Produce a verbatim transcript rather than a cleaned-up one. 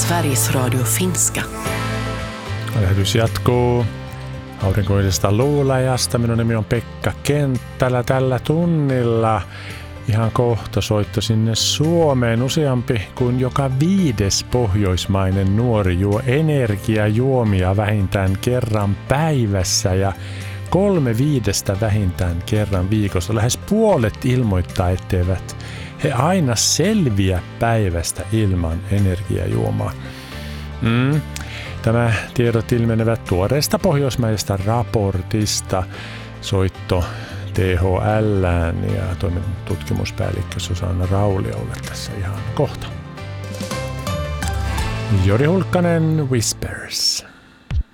Sveriges Radio Finska. Lähetys jatkuu aurinkoisesta luulajasta. Minun nimi on Pekka Kenttälä tällä tunnilla. Ihan kohta soitto sinne Suomeen. Useampi kuin joka viides pohjoismainen nuori juo energiajuomia vähintään kerran päivässä ja kolme viidestä vähintään kerran viikossa. Lähes puolet ilmoittaa, etteivät he aina selviä päivästä ilman energiajuomaa. Mm. Tämä tiedot ilmenevät tuoreesta pohjoismaisesta raportista. Soitto T H L:ään ja toimin tutkimuspäällikkö Susanna Rauliolle tässä ihan kohta. Jori Hulkkanen, Whispers.